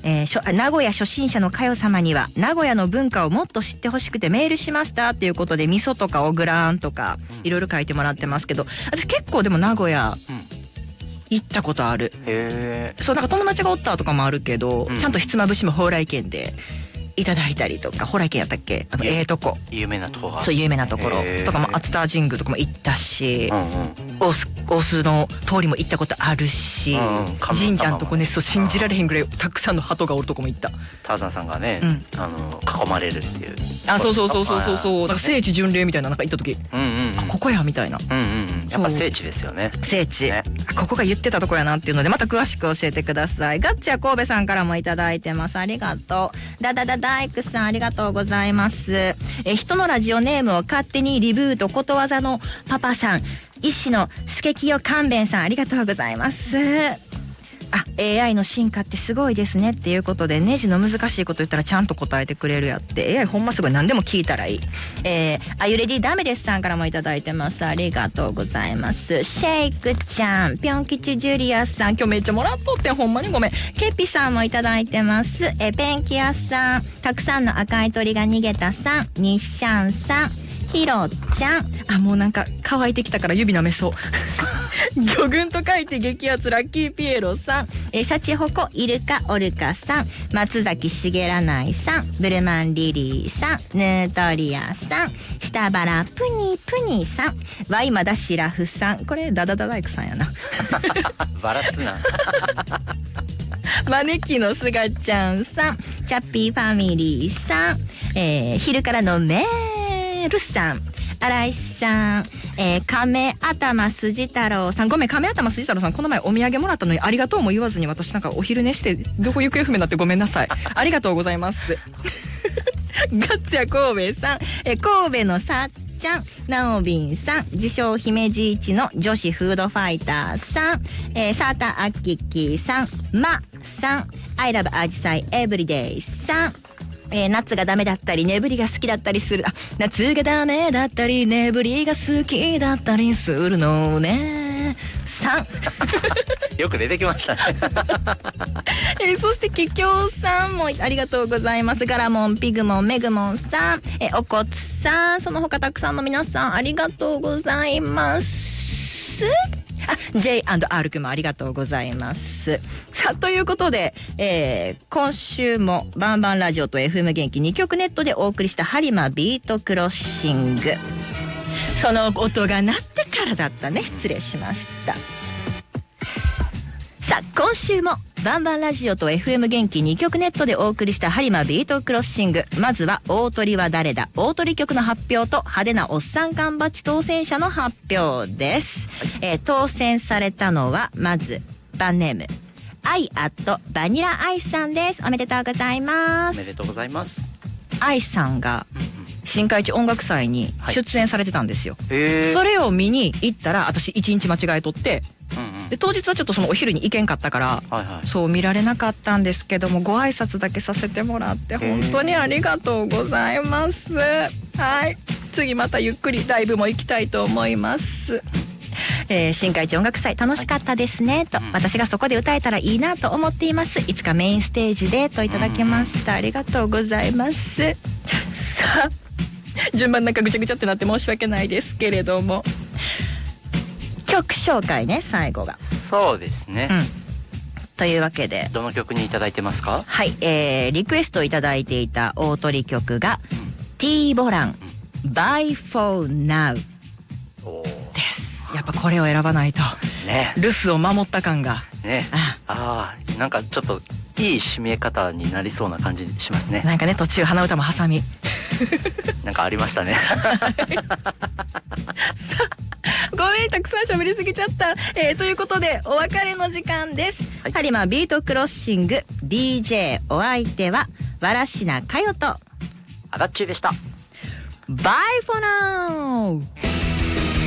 名古屋初心者のかよ様には名古屋の文化をもっと知ってほしくてメールしましたっていうことで、味噌とかオグラーンとかいろいろ書いてもらってますけど、私結構でも名古屋行ったことある。そう、なんか友達がおったとかもあるけど、ちゃんとひつまぶしも蓬莱軒でいただいたりとか、蓬莱軒やったっけ、とこ有名なとこが、 そう有名なところとかも、熱田神宮とかも行ったし、大須の通りも行ったことあるし、神社のとこね、そう信じられへんぐらいたくさんの鳩がおるとこも行った。 ターザンさんがね、囲まれるっていう、 そうなんか聖地巡礼みたいな、なんか行った時、ここやみたいな、 やっぱ聖地ですよね。 聖地、ここが言ってたとこやなっていうので、また詳しく教えてください。ガッツや神戸さんからもいただいてます。ありがとう。大工さんありがとうございます。人のラジオネームを勝手にリブートことわざのパパさん、医師のスケキヨ勘弁さんありがとうございます。AI の進化ってすごいですねっていうことで、ネジの難しいこと言ったらちゃんと答えてくれるやって、AI ほんますごい、何でも聞いたらいい。あゆレディダメですさんからもいただいてます。ありがとうございます。シェイクちゃん、ぴょん吉ジュリアさん、今日めっちゃもらっとってほんまにごめん。ケッピさんもいただいてます。ペンキ屋さん、たくさんの赤い鳥が逃げたさん、ニッシャンさん、ヒロちゃん、もうなんか乾いてきたから指舐めそう魚群と書いて激アツラッキーピエロさん、シャチホコイルカオルカさん、松崎しげらないさん、ブルマンリリーさん、ヌートリアさん、下原プニプニさん、ワイマダシラフさん、これダダダ大工さんやなバラつな招きのすがちゃんさん、チャッピーファミリーさん、昼からのメールさん、新井さん、亀頭筋太郎さん、ごめん、亀頭筋太郎さん、この前お土産もらったのにありがとうも言わずに、私なんかお昼寝してどこ行方不明になってごめんなさいありがとうございますガッツや神戸さん、神戸のさっちゃん、なおびんさん、自称姫路一の女子フードファイターさん、サータアッキッキーさん、まさん、アイラブアジサイエブリデイさん、夏がダメだったり眠りが好きだったりする、夏がダメだったり眠りが好きだったりするのねさんよく出てきましたねそしてキキョウさんもありがとうございます。ガラモン、ピグモン、メグモンさん、おこつさん、その他たくさんの皆さんありがとうございます。J&R くんもありがとうございます。さあ、ということで、今週もバンバンラジオと FM 元気2曲ネットでお送りしたハリマビートクロッシング、その音が鳴ってからだったね、失礼しました。さあ、今週もバンバンラジオと FM 元気2曲ネットでお送りしたハリマビートクロッシング、まずは大鳥は誰だ、大鳥曲の発表と派手なおっさん缶バッジ当選者の発表です。当選されたのはまずバンネームアイアットバニラアイスさんです。おめでとうございます。 おめでとうございます。 アイスさんが新海地音楽祭に出演されてたんですよ。それを見に行ったら私1日間違えとって、で当日はちょっとそのお昼に行けんかったから、そう見られなかったんですけども、ご挨拶だけさせてもらって本当にありがとうございます。はい、次またゆっくりライブも行きたいと思います。新海地音楽祭楽しかったですねと、私がそこで歌えたらいいなと思っています。いつかメインステージでといただきました。ありがとうございます。さあ、順番なんかぐちゃぐちゃってなって申し訳ないですけれども、曲紹介ね、最後が。 そうですね、 というわけでどの曲にいただいてますか？ はい、リクエストいただいていた大鳥曲が、T ボラン、Bye for Now です。やっぱこれを選ばないとね、留守を守った感がね、 なんかちょっといい締め方になりそうな感じしますね。 なんかね、途中鼻歌も挟みなんかありましたねさあ、ごめん、たくさん喋りすぎちゃった、ということでお別れの時間です、ハリマビートクロッシング DJ お相手はわらしなかよとあがっちゅうでした。 Bye for now。